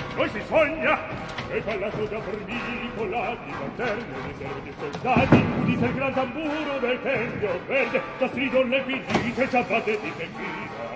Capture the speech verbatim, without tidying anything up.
Noi si sogna, e ballato da formicola, di lanterne, di serve di soldati, udite il gran tamburo del tempio verde, da strido le guidite, ciabatte di tequila.